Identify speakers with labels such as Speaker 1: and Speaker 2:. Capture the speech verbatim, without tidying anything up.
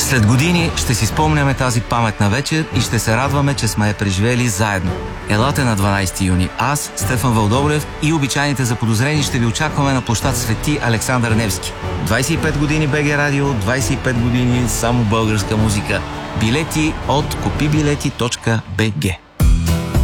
Speaker 1: След години ще си спомняме тази паметна вечер и ще се радваме, че сме я преживели заедно. Елате на дванайсети юни. Аз, Стефан Вълдогулев и обичайните заподозрени ще ви очакваме на площад Свети Александър Невски. двайсет и пет години БГ Радио, двайсет и пет години само българска музика. Билети от купи билети точка би джи.